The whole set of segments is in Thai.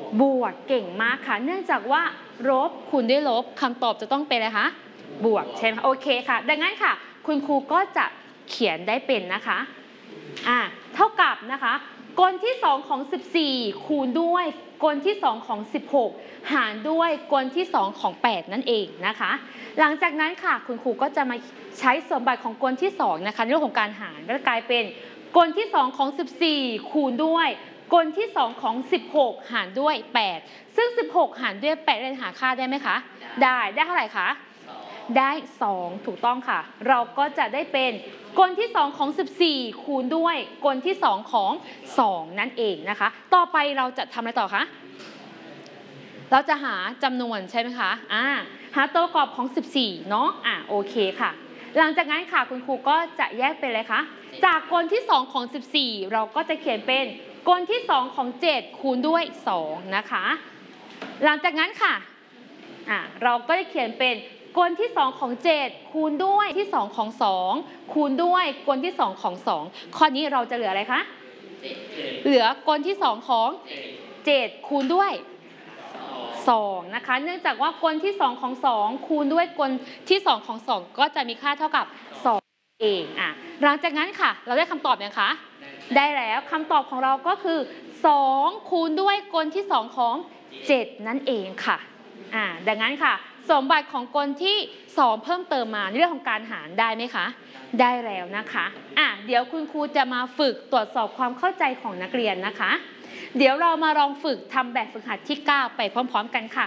บวกเก่งมากค่ะเนื่องจากว่าลบคูณด้วยลบคำตอบจะต้องเป็นอะไรคะบวกใช่ไหมโอเคค่ะดังนั้นค่ะคุณครูก็จะเขียนได้เป็นนะคะเท่ากับนะคะกลที่2ของ14คูณด้วยกลที่2ของ16หารด้วยกลที่2ของ8นั่นเองนะคะหลังจากนั้นค่ะคุณครูก็จะมาใช้สมบัติของกลที่2นะคะในเรื่องของการหารก็จะกลายเป็นกลที่2ของ14คูณด้วยกลที่2ของ16หารด้วย8ซึ่ง16หารด้วย8เราหาค่าได้ไหมคะได้เท่าไหร่คะได้2ถูกต้องค่ะเราก็จะได้เป็นกลที่2ของ14คูณด้วยกลที่2ของ2นั่นเองนะคะต่อไปเราจะทำอะไรต่อคะเราจะหาจำนวนใช่ไหมคะหาตัวประกอบของ14เนาะโอเคค่ะหลังจากนั้นค่ะคุณครูก็จะแยกเป็นอะไรคะจากกลที่2ของ14เราก็จะเขียนเป็นกลที่2ของ7คูณด้วย2นะคะหลังจากนั้นค่ะเราก็จะเขียนเป็นกลที่2ของ7คูณด้วยที่2ของ2คูณด้วยกลที่2ของ2ข้อนี้เราจะเหลืออะไรคะเหลือกลที่2ของ7คูณด้วย2นะคะเนื่องจากว่ากลที่2ของ2คูณด้วยกลที่2ของ2ก็จะมีค่าเท่ากับ2เองหลังจากนั้นค่ะเราได้คำตอบยังคะได้แล้วคำตอบของเราก็คือ2คูณด้วยกลที่2ของ7นั่นเองค่ะดังนั้นค่ะสมบัติของกลที่2เพิ่มเติมมาในเรื่องของการหารได้ไหมคะได้แล้วนะคะเดี๋ยวคุณครูจะมาฝึกตรวจสอบความเข้าใจของนักเรียนนะคะเดี๋ยวเรามาลองฝึกทำแบบฝึกหัดที่9ไปพร้อมๆกันค่ะ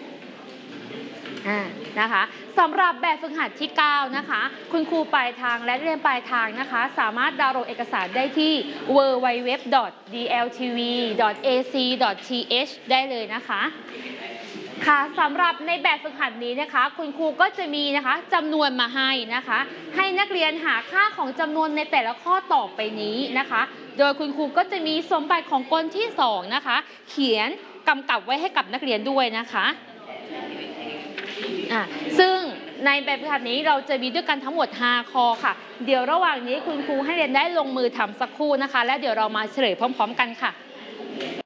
นะคะสำหรับแบบฝึกหัดที่9นะคะคุณครูปลายทางและเรียนปลายทางนะคะสามารถดาวน์โหลดเอกสารได้ที่ www.dltv.ac.th ได้เลยนะคะค่ะสำหรับในแบบฝึกหัดนี้นะคะคุณครูก็จะมีนะคะจำนวนมาให้นะคะให้นักเรียนหาค่าของจำนวนในแต่ละข้อต่อไปนี้นะคะโดยคุณครูก็จะมีสมบัติของกลที่2นะคะเขียนกำกับไว้ให้กับนักเรียนด้วยนะคะซึ่งในแบบฝึกหัดนี้เราจะมีด้วยกันทั้งหมด5ข้อค่ะเดี๋ยวระหว่างนี้คุณครูให้เรียนได้ลงมือทำสักครู่นะคะและเดี๋ยวเรามาเฉลยพร้อมๆกันค่ะ